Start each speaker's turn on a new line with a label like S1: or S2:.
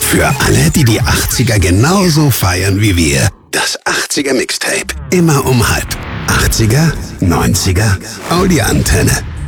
S1: Für alle, die die 80er genauso feiern wie wir. Das 80er Mixtape. Immer um halb. 80er, 90er, Audi-Antenne.